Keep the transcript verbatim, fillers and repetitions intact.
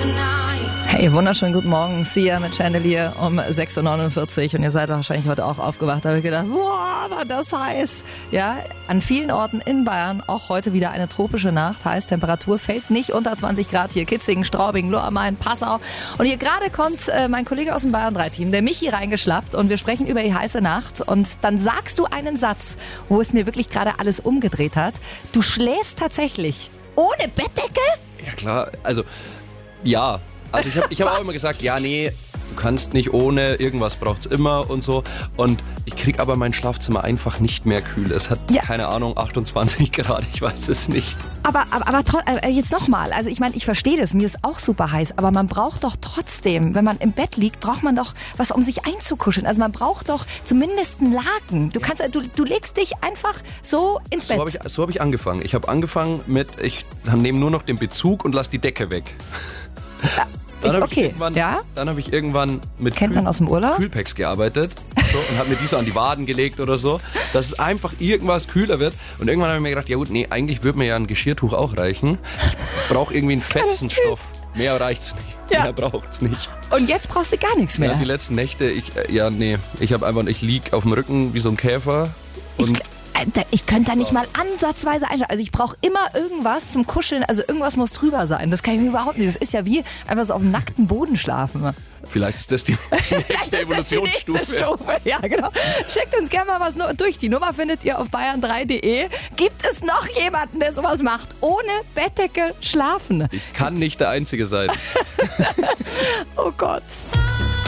Hey, wunderschönen guten Morgen. Sia mit Chandelier um sechs Uhr neunundvierzig und ihr seid wahrscheinlich heute auch aufgewacht. Da habe ich gedacht, boah, war das heiß. Ja, an vielen Orten in Bayern auch heute wieder eine tropische Nacht. Heißt, Temperatur fällt nicht unter zwanzig Grad hier. Kitzingen, Straubing, Lohr am Main, Passau. Und hier gerade kommt äh, mein Kollege aus dem Bayern drei Team, der Michi, reingeschlappt und wir sprechen über die heiße Nacht. Und dann sagst du einen Satz, wo es mir wirklich gerade alles umgedreht hat. Du schläfst tatsächlich ohne Bettdecke? Ja klar, also ja. Also ich habe ich hab auch immer gesagt, ja nee, du kannst nicht ohne, irgendwas braucht's immer und so. Und ich krieg aber mein Schlafzimmer einfach nicht mehr kühl. Es hat, ja, keine Ahnung, achtundzwanzig Grad, ich weiß es nicht. Aber, aber, aber tro- äh, jetzt nochmal, also ich meine, ich verstehe das, mir ist auch super heiß, aber man braucht doch trotzdem, wenn man im Bett liegt, braucht man doch was, um sich einzukuscheln. Also man braucht doch zumindest einen Laken. Du kannst, du, du legst dich einfach so ins Bett. So habe ich, so hab ich angefangen. Ich habe angefangen mit, ich nehme nur noch den Bezug und lass die Decke weg. Ja. Dann habe okay, ich, ja? hab ich irgendwann mit Kennt Kühl- man aus dem Urlaub? Kühlpacks gearbeitet so, und habe mir die so an die Waden gelegt oder so, dass es einfach irgendwas kühler wird. Und irgendwann habe ich mir gedacht, ja gut, nee, eigentlich würde mir ja ein Geschirrtuch auch reichen. Ich brauche irgendwie einen Fetzenstoff. Mehr reicht's nicht. Ja. Mehr braucht's nicht. Und jetzt brauchst du gar nichts mehr. Ja, die letzten Nächte, ich, äh, ja nee, ich habe einfach, ich lieg auf dem Rücken wie so ein Käfer und Ich, äh, ich könnte da nicht mal ansatzweise einschalten. Also ich brauche immer irgendwas zum Kuscheln. Also irgendwas muss drüber sein. Das kann ich mir überhaupt nicht. Das ist ja wie einfach so auf dem nackten Boden schlafen. vielleicht ist das die nächste Evolutionsstufe. Nächste Stufe. Ja, genau. Schickt uns gerne mal was durch. Die Nummer findet ihr auf bayern drei punkt de. Gibt es noch jemanden, der sowas macht? Ohne Bettdecke schlafen. Ich kann nicht der Einzige sein. Oh Gott.